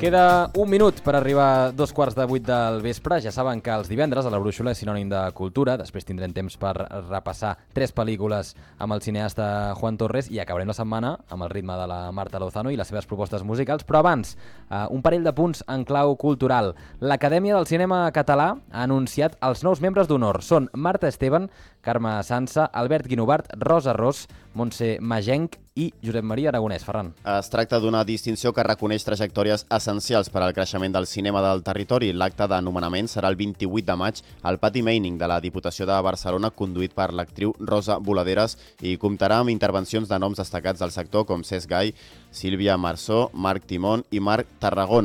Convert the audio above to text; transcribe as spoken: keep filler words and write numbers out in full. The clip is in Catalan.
Queda un minut per arribar a dos quarts de vuit del vespre. Ja saben que els divendres a la Brúixola és sinònim de cultura. Després tindrem temps per repassar tres pel·lícules amb el cineasta Juan Torres i acabarem la setmana amb el ritme de la Marta Lozano i les seves propostes musicals. Però abans, uh, un parell de punts en clau cultural. L'Acadèmia del Cinema Català ha anunciat els nous membres d'honor. Són Marta Esteban, Carme Sansa, Albert Guinovart, Rosa Ros, Montse Magenc i Josep Maria Aragonès. Ferran. Es tracta d'una distinció que reconeix trajectòries essencials per al creixement del cinema del territori. L'acte d'anomenament serà el vint-i-vuit de maig al Pati Meining de la Diputació de Barcelona, conduït per l'actriu Rosa Voladeres, i comptarà amb intervencions de noms destacats del sector com Cesc Gai, Sílvia Marsó, Marc Timón i Marc Tarragona.